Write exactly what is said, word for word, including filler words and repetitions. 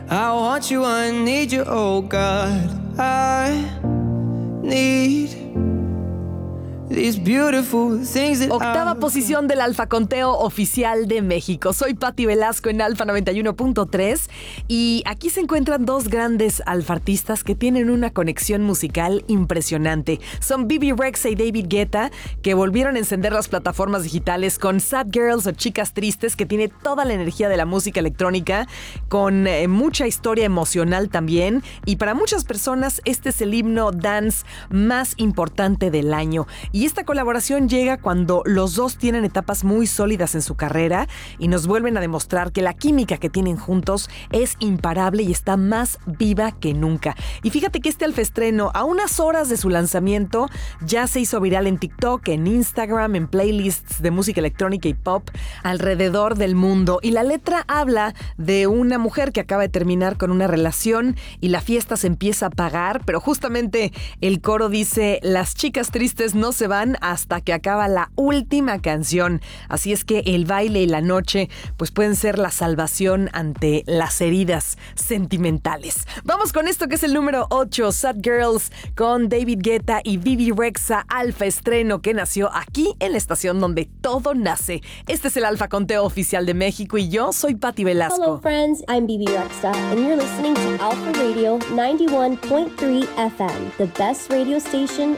I want you, I need you, oh God. I need these beautiful things that Octava I... posición del Alfa Conteo Oficial de México. Soy Patti Velasco en Alfa noventa y uno punto tres y aquí se encuentran dos grandes alfartistas que tienen una conexión musical impresionante. Son Bebe Rexha y David Guetta, que volvieron a encender las plataformas digitales con Sad Girls o Chicas Tristes, que tiene toda la energía de la música electrónica, con eh, mucha historia emocional también, y para muchas personas este es el himno dance más importante del año. Y esta colaboración llega cuando los dos tienen etapas muy sólidas en su carrera y nos vuelven a demostrar que la química que tienen juntos es imparable y está más viva que nunca. Y fíjate que este alfaestreno, a unas horas de su lanzamiento, ya se hizo viral en TikTok, en Instagram, en playlists de música electrónica y pop alrededor del mundo. Y la letra habla de una mujer que acaba de terminar con una relación y la fiesta se empieza a apagar, pero justamente el coro dice: las chicas tristes no se van hasta que acaba la última canción. Así es que el baile y la noche pues pueden ser la salvación ante las heridas sentimentales. Vamos con esto que es el número ocho, Sad Girls con David Guetta y Bebe Rexha, Alfa estreno que nació aquí en la estación donde todo nace. Este es el Alfa Conteo Oficial de México y yo soy Patti Velasco. Hello friends, I'm Bebe Rexha and you're listening to Alpha Radio ninety-one point three F M, the best radio station